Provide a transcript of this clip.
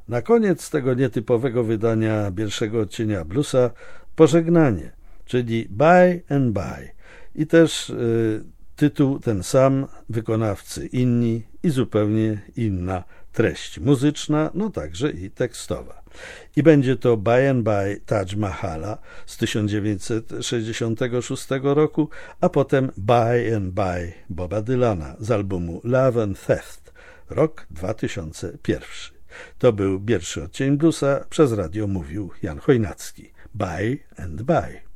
Na koniec tego nietypowego wydania pierwszego odcienia bluesa pożegnanie, czyli Bye and Bye. I też tytuł ten sam, wykonawcy inni i zupełnie inna treść muzyczna, no także i tekstowa. I będzie to Bye and Bye Taj Mahala z 1966 roku, a potem Bye and Bye Boba Dylana z albumu Love and Theft, rok 2001. To był pierwszy odcień bluesa, przez radio mówił Jan Chojnacki. Bye and Bye.